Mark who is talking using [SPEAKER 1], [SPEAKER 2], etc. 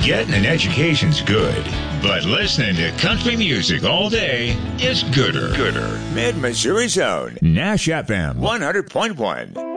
[SPEAKER 1] Getting an education's good, but listening to country music all day is gooder.
[SPEAKER 2] Mid-Missouri Zone.
[SPEAKER 1] Nash FM
[SPEAKER 2] 100.1.